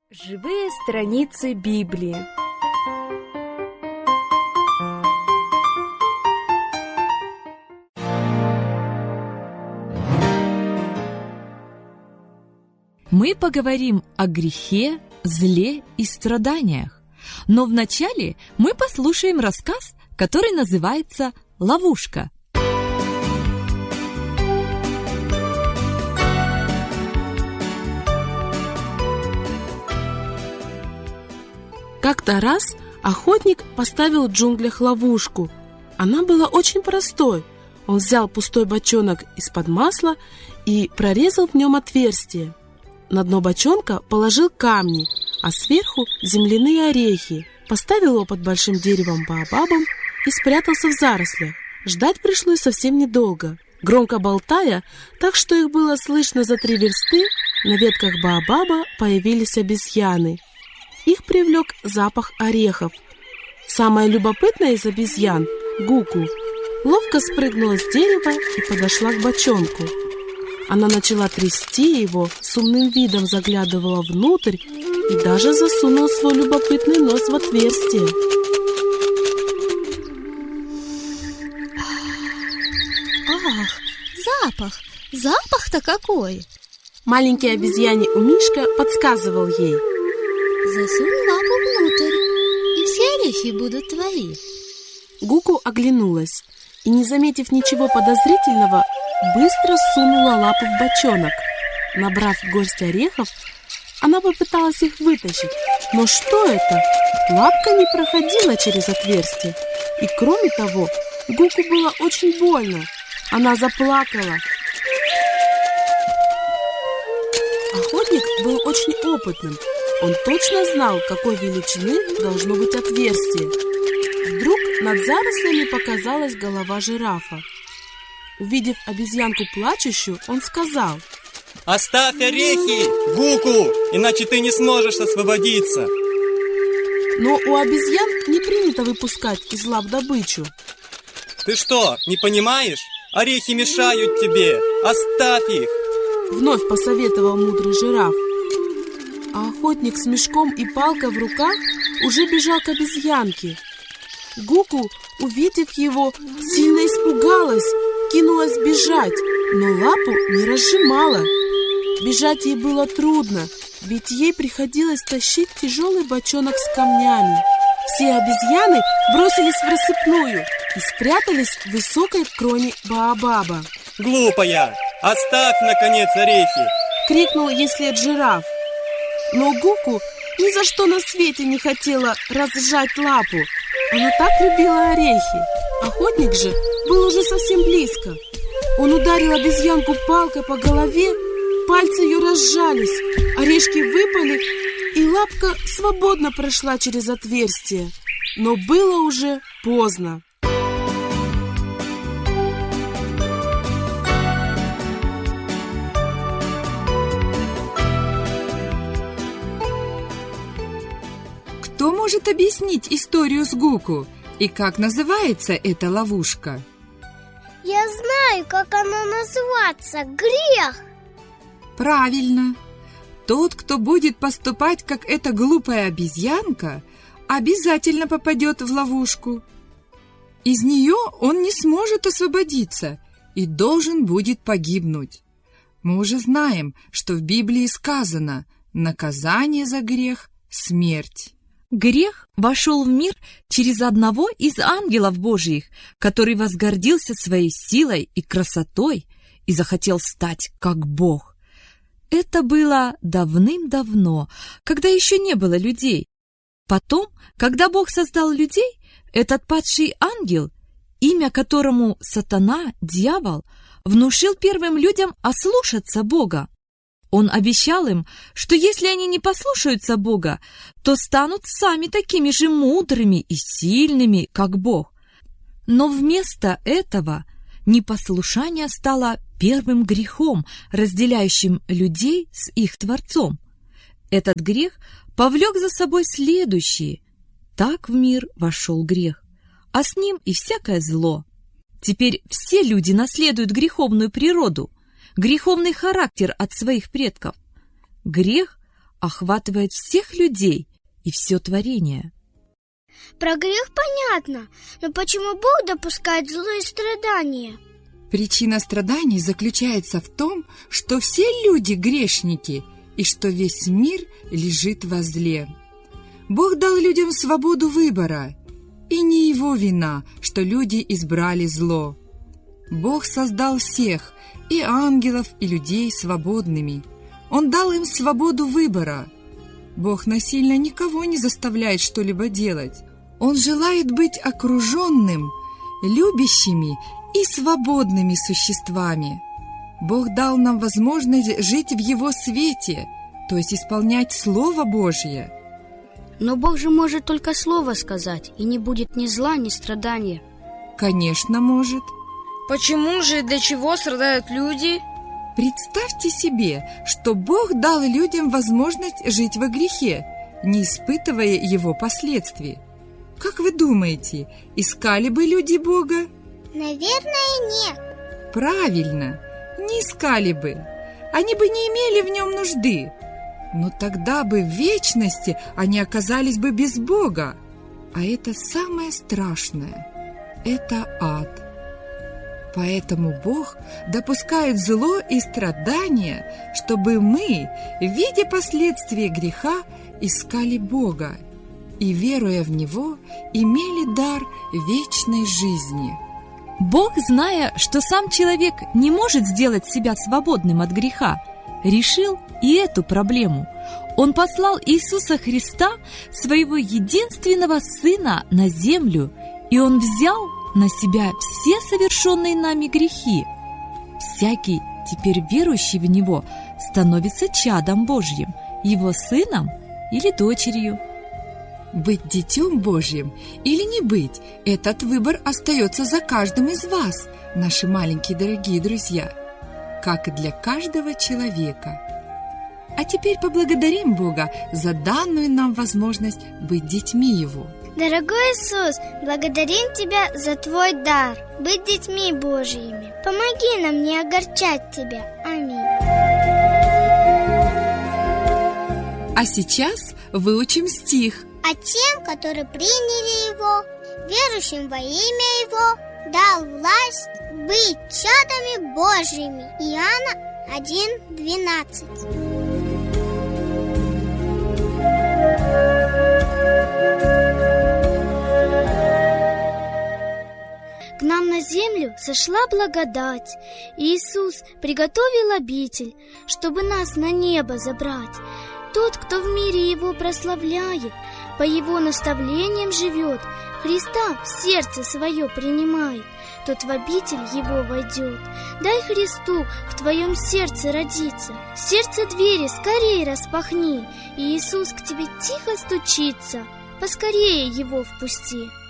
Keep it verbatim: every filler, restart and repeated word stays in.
Живые страницы Библии. Мы поговорим о грехе, зле и страданиях. Но вначале мы послушаем рассказ, который называется «Ловушка». Как-то раз охотник поставил в джунглях ловушку. Она была очень простой. Он взял пустой бочонок из-под масла и прорезал в нем отверстие. На дно бочонка положил камни, а сверху земляные орехи. Поставил его под большим деревом баобабом и спрятался в зарослях. Ждать пришлось совсем недолго. Громко болтая, так что их было слышно за три версты, на ветках баобаба появились обезьяны. Их привлек запах орехов. Самая любопытная из обезьян, Гуку, ловко спрыгнула с дерева и подошла к бочонку. Она начала трясти его, с умным видом заглядывала внутрь и даже засунула свой любопытный нос в отверстие. Ах, запах! Запах-то какой! Маленький обезьяне Умишка подсказывал ей. Засунь лапу внутрь, и все орехи будут твои. Гуку оглянулась и, не заметив ничего подозрительного, быстро сунула лапу в бочонок. Набрав горсть орехов, она попыталась их вытащить. Но что это? Лапка не проходила через отверстие. И кроме того, Гуку было очень больно. Она заплакала. Охотник был очень опытным. Он точно знал, какой величины должно быть отверстие. Вдруг над зарослями показалась голова жирафа. Увидев обезьянку плачущую, он сказал: «Оставь орехи, Гуку, иначе ты не сможешь освободиться». Но у обезьян не принято выпускать из лап добычу. «Ты что, не понимаешь? Орехи мешают тебе, оставь их!» Вновь посоветовал мудрый жираф. А охотник с мешком и палкой в руках уже бежал к обезьянке. Гуку, увидев его, сильно испугалась, кинулась бежать, но лапу не разжимала. Бежать ей было трудно, ведь ей приходилось тащить тяжелый бочонок с камнями. Все обезьяны бросились в рассыпную и спрятались в высокой кроне баобаба. «Глупая! Оставь, наконец, орехи!» — крикнул ей вслед жираф. Но Гуку ни за что на свете не хотела разжать лапу. Она так любила орехи. Охотник же был уже совсем близко. Он ударил обезьянку палкой по голове, пальцы ее разжались, орешки выпали, и лапка свободно прошла через отверстие. Но было уже поздно. Кто может объяснить историю с Гуку и как называется эта ловушка? Я знаю, как она называется. Грех. Правильно. Тот, кто будет поступать, как эта глупая обезьянка, обязательно попадет в ловушку. Из нее он не сможет освободиться и должен будет погибнуть. Мы уже знаем, что в Библии сказано: наказание за грех – смерть. Грех вошел в мир через одного из ангелов Божьих, который возгордился своей силой и красотой и захотел стать как Бог. Это было давным-давно, когда еще не было людей. Потом, когда Бог создал людей, этот падший ангел, имя которому Сатана, дьявол, внушил первым людям ослушаться Бога. Он обещал им, что если они не послушаются Бога, то станут сами такими же мудрыми и сильными, как Бог. Но вместо этого непослушание стало первым грехом, разделяющим людей с их Творцом. Этот грех повлек за собой следующие. Так в мир вошел грех, а с ним и всякое зло. Теперь все люди наследуют греховную природу, греховный характер от своих предков. Грех охватывает всех людей и все творение. Про грех понятно, но почему Бог допускает зло и страдания? Причина страданий заключается в том, что все люди грешники и что весь мир лежит во зле. Бог дал людям свободу выбора, и не его вина, что люди избрали зло. Бог создал всех, и ангелов, и людей свободными. Он дал им свободу выбора. Бог насильно никого не заставляет что-либо делать. Он желает быть окруженным, любящими и свободными существами. Бог дал нам возможность жить в Его свете, то есть исполнять Слово Божье. Но Бог же может только слово сказать, и не будет ни зла, ни страдания. Конечно, может. Почему же и для чего страдают люди? Представьте себе, что Бог дал людям возможность жить во грехе, не испытывая его последствий. Как вы думаете, искали бы люди Бога? Наверное, нет. Правильно, не искали бы. Они бы не имели в нем нужды. Но тогда бы в вечности они оказались бы без Бога. А это самое страшное. Это ад. Поэтому Бог допускает зло и страдания, чтобы мы, видя последствия греха, искали Бога и, веруя в Него, имели дар вечной жизни. Бог, зная, что сам человек не может сделать себя свободным от греха, решил и эту проблему. Он послал Иисуса Христа, своего единственного Сына, на землю, и Он взял на себя все совершенные нами грехи. Всякий, теперь верующий в Него, становится чадом Божьим, Его сыном или дочерью. Быть детем Божьим или не быть, этот выбор остается за каждым из вас, наши маленькие дорогие друзья, как и для каждого человека. А теперь поблагодарим Бога за данную нам возможность быть детьми Его. Дорогой Иисус, благодарим Тебя за Твой дар, быть детьми Божьими. Помоги нам не огорчать Тебя. Аминь. А сейчас выучим стих. А тем, которые приняли Его, верующим во имя Его, дал власть быть чадами Божьими. Иоанна один двенадцать. К нам на землю сошла благодать, и Иисус приготовил обитель, чтобы нас на небо забрать. Тот, кто в мире Его прославляет, по Его наставлениям живет, Христа в сердце свое принимает, тот в обитель Его войдет. Дай Христу в твоем сердце родиться, сердце двери скорее распахни, и Иисус к тебе тихо стучится, поскорее Его впусти.